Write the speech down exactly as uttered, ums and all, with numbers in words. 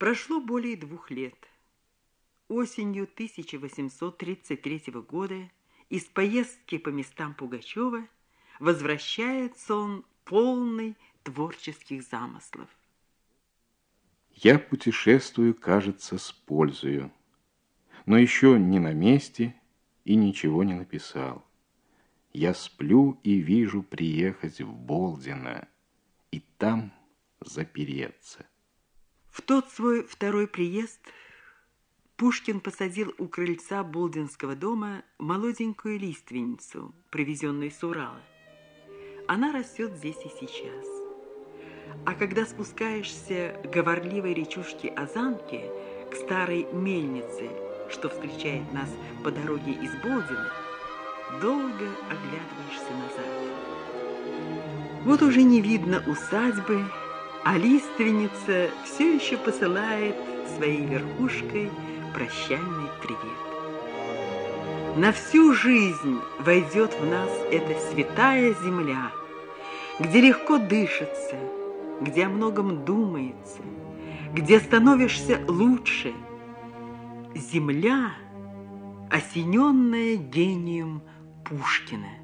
Прошло более двух лет. Осенью тысяча восемьсот тридцать третьего года из поездки по местам Пугачева возвращается он полный творческих замыслов. Я путешествую, кажется, с пользою, но еще не на месте и ничего не написал. Я сплю и вижу приехать в Болдино и там запереться. В тот свой второй приезд Пушкин посадил у крыльца Болдинского дома молоденькую лиственницу, привезенную с Урала. Она растет здесь и сейчас. А когда спускаешься к говорливой речушке Озанки, к старой мельнице, что встречает нас по дороге из Болдина, долго оглядываешься назад. Вот уже не видно усадьбы, а лиственница все еще посылает своей верхушкой прощальный привет. На всю жизнь войдет в нас эта святая земля, где легко дышится, где о многом думается, где становишься лучше. Земля, осененная гением Пушкина.